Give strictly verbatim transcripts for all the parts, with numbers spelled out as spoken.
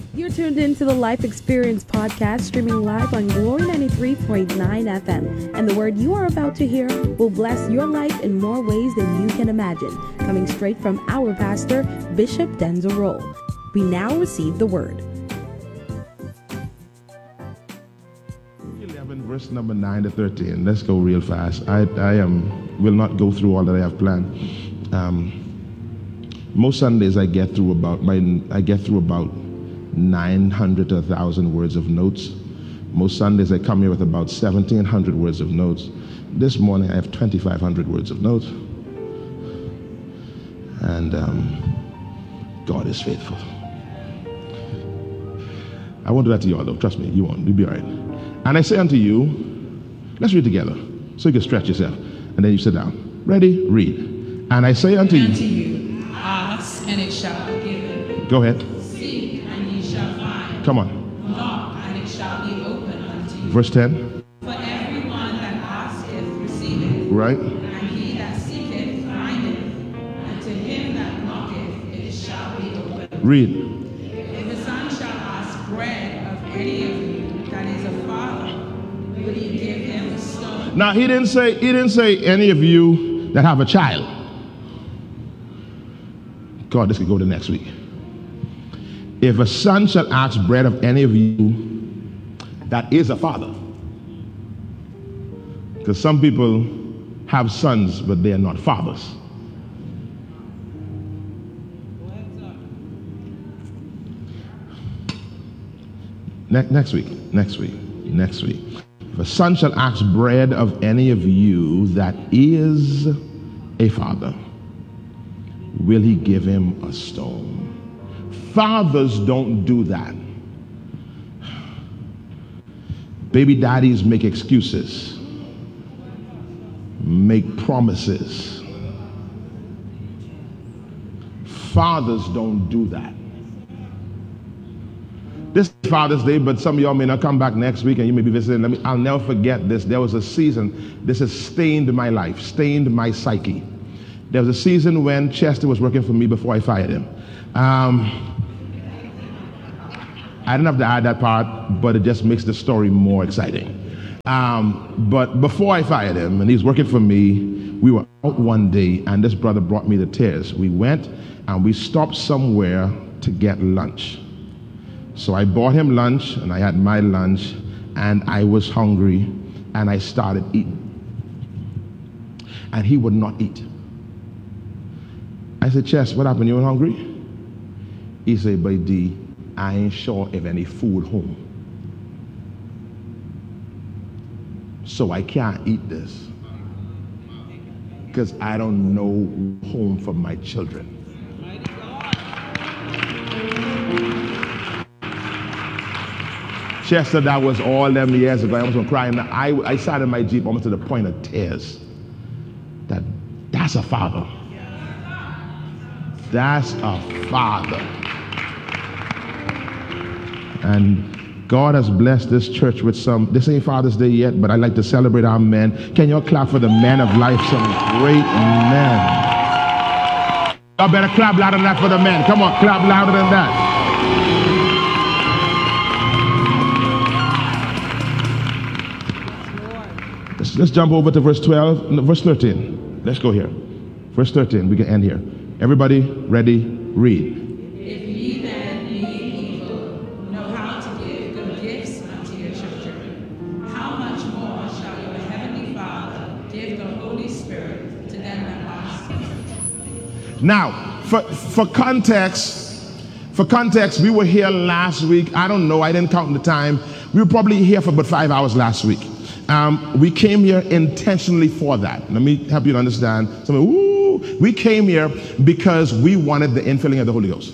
You're tuned into the Life Experience podcast, streaming live on Glory ninety-three point nine F M. And the word you are about to hear will bless your life in more ways than you can imagine. Coming straight from our pastor, Bishop Denzel Rolle. We now receive the word. eleven, verse number nine to thirteen. Let's go real fast. I, I am, will not go through all that I have planned. Um, most Sundays I get through about my, I get through about nine hundred to one thousand words of notes. Most Sundays I come here with about seventeen hundred words of notes. This morning I have twenty-five hundred words of notes. And um, God is faithful. I won't do that to you all though. Trust me, you won't. You'll be all right. And I say unto you, let's read together so you can stretch yourself. And then you sit down. Ready? Read. And I say unto you, unto you, ask and it shall be given. Go ahead. Seek and ye shall find. Come on. Knock and it shall be opened unto you. Verse ten. For everyone that asketh receiveth. Right. And he that seeketh findeth. And to him that knocketh it shall be opened. Read. If the son shall ask bread of any of you that is a father, will he give him a stone? Now he didn't say he didn't say any of you that have a child. God, this could go to next week. If a son shall ask bread of any of you that is a father, because some people have sons but they are not fathers. Ne- next week, next week, next week. If a son shall ask bread of any of you that is a father, will he give him a stone? Fathers don't do that. Baby daddies make excuses, make promises. Fathers don't do that. This is Father's Day, but some of y'all may not come back next week and you may be visiting. Let me, I'll never forget this. There was a season, this has stained my life, stained my psyche. There was a season when Chester was working for me before I fired him. Um, I didn't have to add that part, but it just makes the story more exciting. Um, but before I fired him, and he's working for me, we were out one day, and this brother brought me to tears. We went and we stopped somewhere to get lunch. So I bought him lunch, and I had my lunch, and I was hungry, and I started eating. And he would not eat. I said, Chess, what happened? You were hungry? He said, but D, I ain't sure if any food home. So I can't eat this because I don't know home for my children. Chester, that was all them years ago. I was crying. I, I sat in my Jeep almost to the point of tears. That that's a father. That's a father. And God has blessed this church with some, this ain't Father's Day yet, but I like to celebrate our men. Can y'all clap for the men of life, some great men. Y'all better clap louder than that for the men. Come on, clap louder than that. Let's, let's jump over to verse twelve, no, verse thirteen. Let's go here. Verse thirteen, we can end here. Everybody ready? Read. If ye then, being evil, know how to give good gifts unto your children, how much more shall your heavenly Father give the Holy Spirit to them that ask him? Now, for, for context, for context, we were here last week. I don't know, I didn't count the time. We were probably here for about five hours last week. Um, we came here intentionally for that. Let me help you to understand. Somebody, woo, we came here because we wanted the infilling of the Holy Ghost.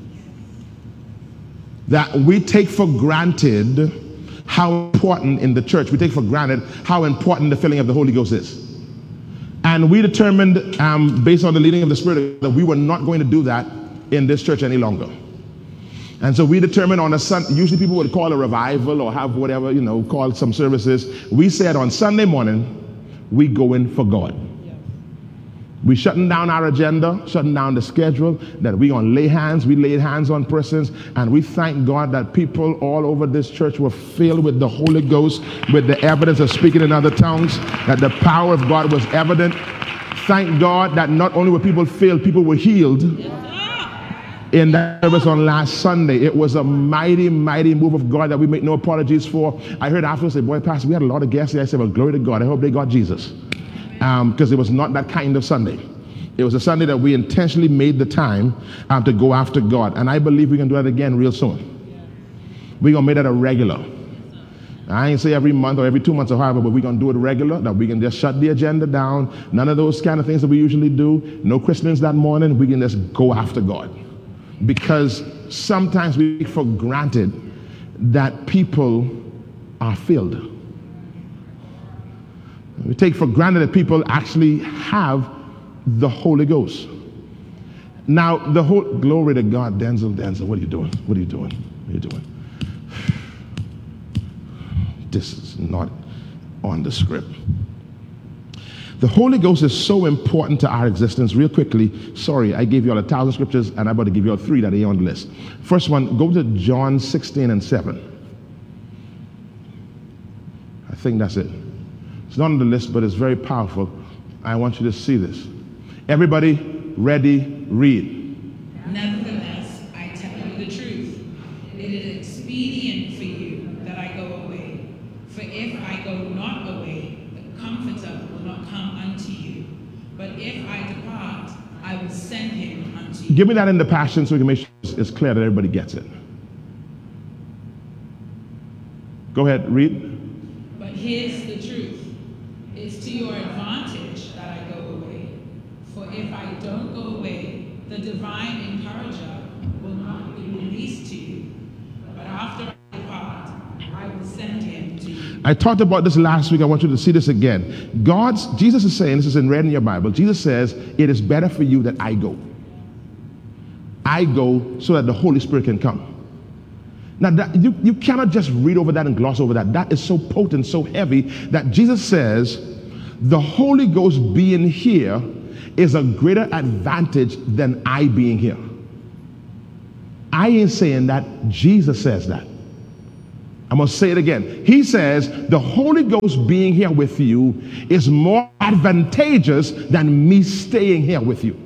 That we take for granted how important in the church, we take for granted how important the filling of the Holy Ghost is. And we determined, um, based on the leading of the Spirit, that we were not going to do that in this church any longer. And so we determined on a Sunday, usually people would call a revival or have whatever, you know, call some services. We said on Sunday morning, we go in for God. We shutting down our agenda, shutting down the schedule, that we're going to lay hands. We laid hands on persons, and we thank God that people all over this church were filled with the Holy Ghost, with the evidence of speaking in other tongues, that the power of God was evident. Thank God that not only were people filled, people were healed. In that service on last Sunday, it was a mighty, mighty move of God that we make no apologies for. I heard afterwards say, boy, Pastor, we had a lot of guests here. I said, well, glory to God. I hope they got Jesus. Because um, it was not that kind of Sunday. It was a Sunday that we intentionally made the time um, to go after God. And I believe we can do that again real soon. We're going to make that a regular. I ain't say every month or every two months or however, but we're going to do it regular, that we can just shut the agenda down. None of those kind of things that we usually do. No christenings that morning. We can just go after God. Because sometimes we take for granted that people are filled. We take for granted that people actually have the Holy Ghost. Now, the whole glory to God, Denzel, Denzel, what are you doing? What are you doing? What are you doing? This is not on the script. The Holy Ghost is so important to our existence. Real quickly, sorry, I gave you all a thousand scriptures, and I'm about to give you all three that are on the list. First one, go to John sixteen and seven. I think that's it. It's not on the list, but it's very powerful. I want you to see this. Everybody, ready, read. Nevertheless, I tell you the truth. It is expedient for you that I go away. For if I go not away, the Comforter will not come unto you. But if I depart, I will send him unto you. Give me that in the Passion so we can make sure it's clear that everybody gets it. Go ahead, read. But here's the truth. It's to your advantage that I go away. For if I don't go away, the divine encourager will not be released to you. But after I depart, I will send him to you. I talked about this last week. I want you to see this again. God's, Jesus is saying, this is in red in your Bible, Jesus says, it is better for you that I go. I go so that the Holy Spirit can come. Now, that, you, you cannot just read over that and gloss over that. That is so potent, so heavy, that Jesus says the Holy Ghost being here is a greater advantage than I being here. I ain't saying that. Jesus says that. I'm going to say it again. He says the Holy Ghost being here with you is more advantageous than me staying here with you.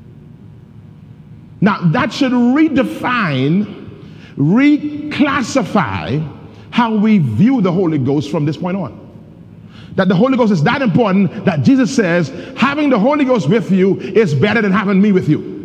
Now, that should redefine, reclassify how we view the Holy Ghost from this point on. That the Holy Ghost is that important that Jesus says having the Holy Ghost with you is better than having me with you.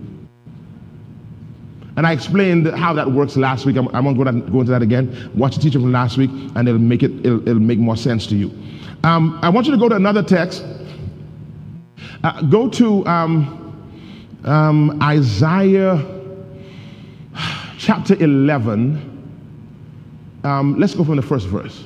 And I explained how that works last week. I'm, I'm going to go into that again. Watch the teaching from last week, and it'll make it it'll, it'll make more sense to you. Um, I want you to go to another text. Uh, go to um, um, Isaiah chapter eleven. Um, let's go from the first verse.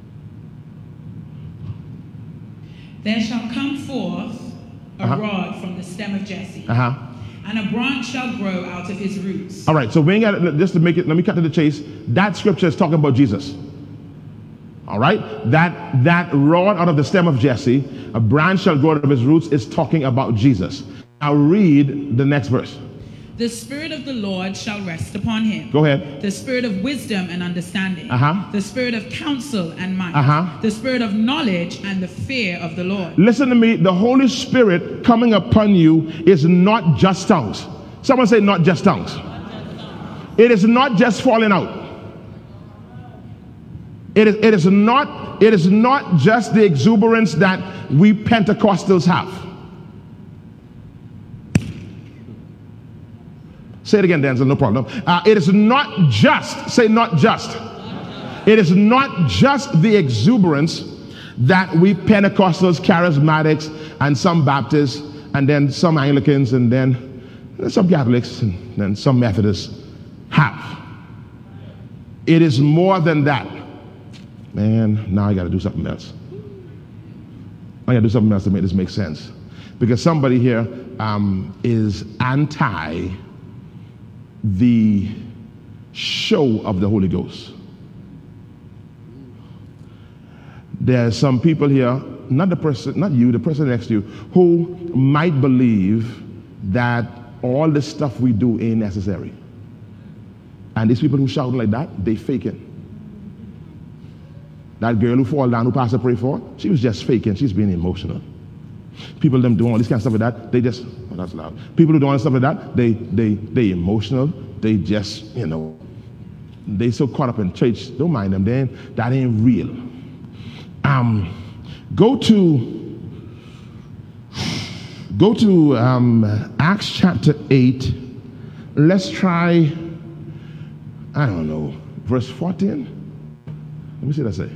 There shall come forth a Uh-huh. rod from the stem of Jesse, Uh-huh. and a branch shall grow out of his roots. All right, so we ain't got just to make it, let me cut to the chase. That scripture is talking about Jesus. All right? That that rod out of the stem of Jesse, a branch shall grow out of his roots, is talking about Jesus. Now read the next verse. The Spirit of the Lord shall rest upon him. Go ahead. The Spirit of wisdom and understanding. Uh-huh. The Spirit of counsel and might. Uh-huh. The Spirit of knowledge and the fear of the Lord. Listen to me. The Holy Spirit coming upon you is not just tongues. Someone say not just tongues. It is not just falling out. It is, it is not, it is not just the exuberance that we Pentecostals have. Say it again, Denzel, no problem. Uh, it is not just, say not just. It is not just the exuberance that we Pentecostals, Charismatics, and some Baptists, and then some Anglicans, and then some Catholics, and then some Methodists have. It is more than that. Man, now I got to do something else. I got to do something else to make this make sense. Because somebody here um, is anti the show of the Holy Ghost. There are some people here not the person, not you, the person next to you, who might believe that all the stuff we do ain't necessary. And these people who shout like that, they faking. That girl who fall down, who Pastor pray for, she was just faking. She's being emotional. People them doing all this kind of stuff like that, they just, oh, that's loud. People who do all this stuff like that, they, they, they emotional. They just, you know, they so caught up in church. Don't mind them. They ain't, that ain't real. Um, go to, go to um, Acts chapter eight. Let's try, I don't know, verse fourteen. Let me see what I say.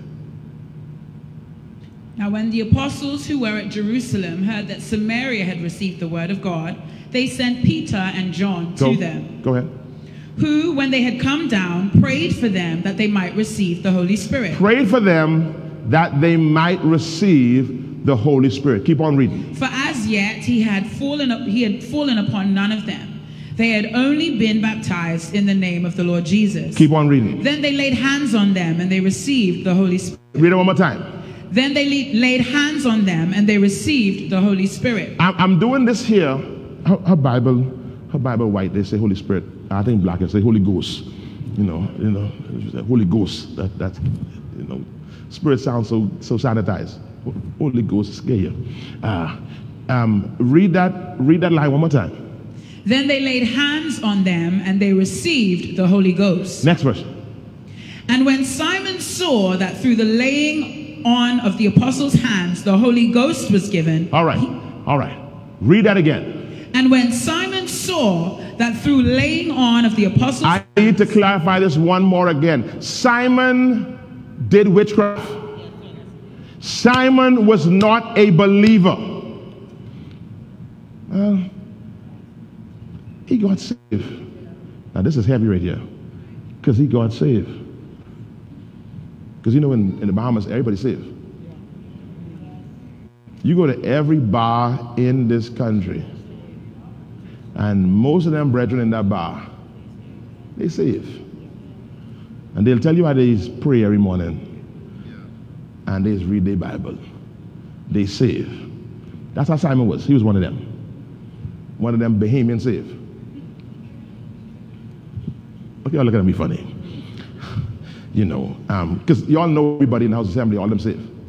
Now when the apostles who were at Jerusalem heard that Samaria had received the word of God, they sent Peter and John to Go, them, go ahead. who, when they had come down, prayed for them that they might receive the Holy Spirit. Prayed for them that they might receive the Holy Spirit. Keep on reading. For as yet he had fallen up, he had fallen upon none of them. They had only been baptized in the name of the Lord Jesus. Keep on reading. Then they laid hands on them and they received the Holy Spirit. Read it one more time. Then they la- laid hands on them and they received the Holy Spirit. I'm, I'm doing this here. Her, her Bible, her Bible white, they say Holy Spirit. I think black, they say Holy Ghost. You know, you know, Holy Ghost. That that's you know, Spirit sounds so so sanitized. Holy Ghost scare you. Uh, um, read that. Read that line one more time. Then they laid hands on them and they received the Holy Ghost. Next verse. And when Simon saw that through the laying on of the apostles' hands the Holy Ghost was given. All right. All right. Read that again. And when Simon saw that through laying on of the apostles' I need to clarify this one more again. Simon did witchcraft. Simon was not a believer. Uh, he got saved. Now this is heavy right here. Because he got saved. Because you know in, in the Bahamas, everybody's saved. You go to every bar in this country, and most of them brethren in that bar, they save. And they'll tell you how they pray every morning. And they read their Bible. They save. That's how Simon was. He was one of them. One of them Bahamian save. Okay, y'all looking at me funny. You know, because um, y'all know everybody in the House Assembly, all them save.